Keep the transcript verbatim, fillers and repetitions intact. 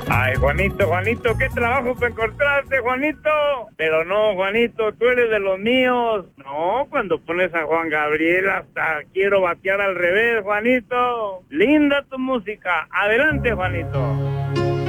Ay, Juanito, Juanito, qué trabajo para encontrarte, Juanito. Pero no, Juanito, tú eres de los míos. No, cuando pones a Juan Gabriel hasta quiero batear al revés, Juanito. Linda tu música. Adelante, Juanito.